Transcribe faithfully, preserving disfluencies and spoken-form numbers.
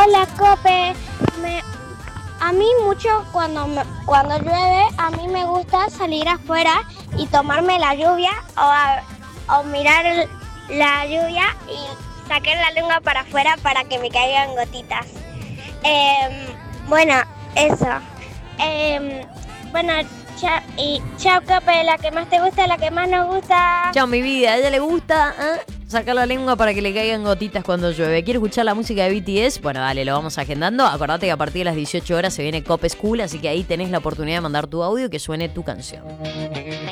Hola, Cope. Me, a mí mucho cuando, me, cuando llueve, a mí me gusta salir afuera y tomarme la lluvia o, a, o mirar el, la lluvia y sacar la lengua para afuera para que me caigan gotitas. Eh, bueno, eso. Eh, bueno, chao, y chao, Cope, la que más te gusta, la que más nos gusta. Chao, mi vida. A ella le gusta ¿eh? sacar la lengua para que le caigan gotitas cuando llueve. ¿Quiere escuchar la música de B T S? Bueno, dale, lo vamos agendando. Acordate que a partir de las dieciocho horas se viene Cop School, así que ahí tenés la oportunidad de mandar tu audio y que suene tu canción.